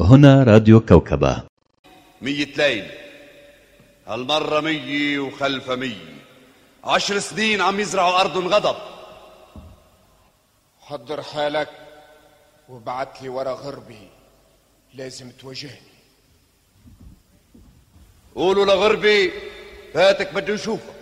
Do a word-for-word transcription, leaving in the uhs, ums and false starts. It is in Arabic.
هنا راديو كوكبة. مية ليل، هالمرة مية وخلف مية. عشر سنين عم يزرعوا أرض غضب. حضر حالك وبعت لي ورا غربي، لازم تواجهني. قولوا لغربي فاتك بده يشوفك.